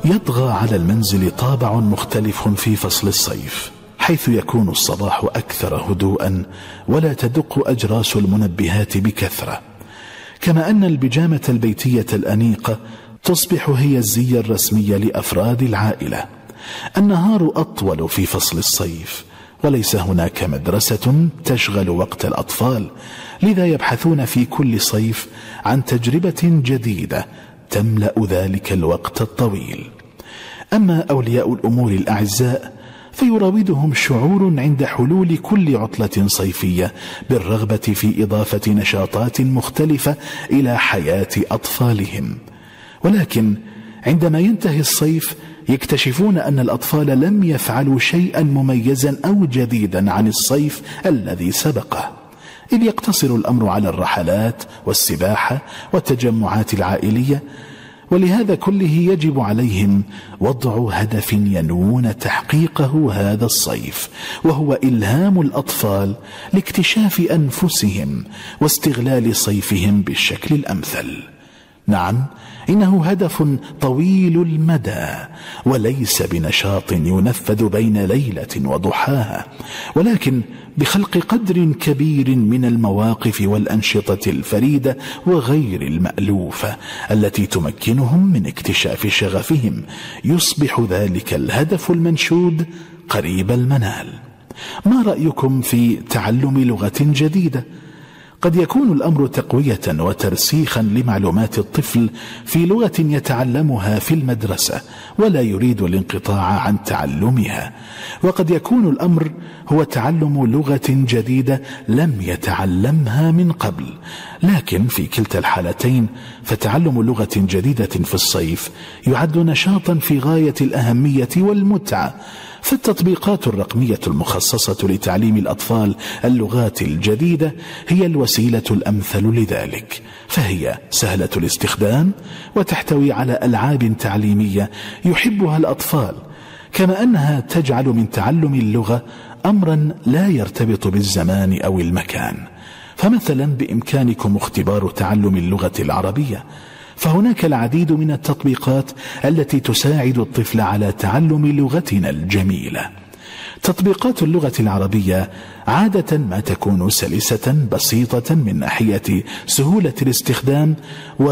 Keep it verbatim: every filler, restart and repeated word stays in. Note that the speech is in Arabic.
يطغى على المنزل طابع مختلف في فصل الصيف، حيث يكون الصباح أكثر هدوءا ولا تدق أجراس المنبهات بكثرة، كما أن البيجامة البيتية الأنيقة تصبح هي الزي الرسمي لأفراد العائلة. النهار أطول في فصل الصيف، وليس هناك مدرسة تشغل وقت الأطفال، لذا يبحثون في كل صيف عن تجربة جديدة تملأ ذلك الوقت الطويل. أما أولياء الأمور الأعزاء فيراودهم شعور عند حلول كل عطلة صيفية بالرغبة في إضافة نشاطات مختلفة إلى حياة أطفالهم، ولكن عندما ينتهي الصيف يكتشفون أن الأطفال لم يفعلوا شيئا مميزا أو جديدا عن الصيف الذي سبقه، إذ يقتصر الأمر على الرحلات والسباحة والتجمعات العائلية. ولهذا كله يجب عليهم وضع هدف ينوون تحقيقه هذا الصيف، وهو إلهام الأطفال لاكتشاف أنفسهم واستغلال صيفهم بالشكل الأمثل. نعم، إنه هدف طويل المدى، وليس بنشاط ينفذ بين ليلة وضحاها، ولكن بخلق قدر كبير من المواقف والأنشطة الفريدة وغير المألوفة التي تمكنهم من اكتشاف شغفهم، يصبح ذلك الهدف المنشود قريب المنال. ما رأيكم في تعلم لغة جديدة؟ قد يكون الأمر تقوية وترسيخا لمعلومات الطفل في لغة يتعلمها في المدرسة ولا يريد الانقطاع عن تعلمها، وقد يكون الأمر هو تعلم لغة جديدة لم يتعلمها من قبل. لكن في كلتا الحالتين فتعلم لغة جديدة في الصيف يعد نشاطا في غاية الأهمية والمتعة، فالتطبيقات الرقمية المخصصة لتعليم الأطفال اللغات الجديدة هي الوسيلة الأمثل لذلك، فهي سهلة الاستخدام وتحتوي على ألعاب تعليمية يحبها الأطفال، كما أنها تجعل من تعلم اللغة أمرا لا يرتبط بالزمان أو المكان. فمثلا بإمكانكم اختبار تعلم اللغة العربية، فهناك العديد من التطبيقات التي تساعد الطفل على تعلم لغتنا الجميلة. تطبيقات اللغة العربية عادة ما تكون سلسة بسيطة من ناحية سهولة الاستخدام